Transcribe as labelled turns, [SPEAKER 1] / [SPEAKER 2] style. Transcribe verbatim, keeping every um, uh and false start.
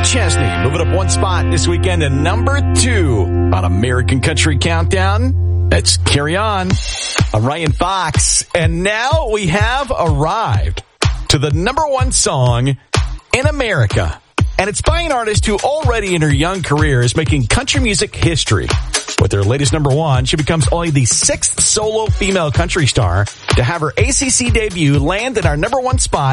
[SPEAKER 1] Chesney moving up one spot this weekend to number two on American Country Countdown. Let's carry on. I'm Ryan Fox, and now we have arrived to the number one song in America. And it's by an artist who already in her young career is making country music history. With her latest number one, she becomes only the sixth solo female country star to have her A C C debut land in our number one spot